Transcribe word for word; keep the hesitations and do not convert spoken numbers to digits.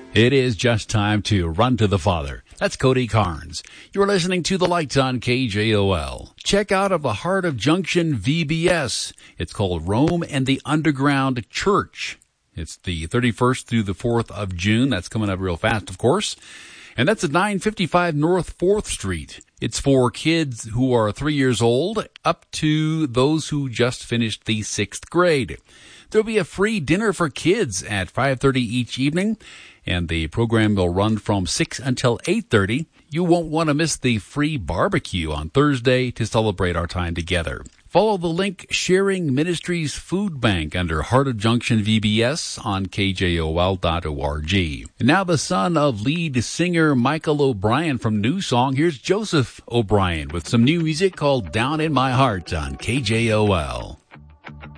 It is just time to run to the Father. That's Cody Carnes. You're listening to The Lights on K J O L. Check out of the Heart of Junction V B S. It's called Rome and the Underground Church. It's the thirty-first through the fourth of June. That's coming up real fast, of course. And that's at nine fifty-five North fourth Street. It's for kids who are three years old up to those who just finished the sixth grade. There'll be a free dinner for kids at five thirty each evening, and the program will run from six until eight thirty. You won't want to miss the free barbecue on Thursday to celebrate our time together. Follow the link Sharing Ministries Food Bank under Heart of Junction V B S on K J O L dot org. And now the son of lead singer Michael O'Brien from New Song, here's Joseph O'Brien with some new music called Down in My Heart on K J O L.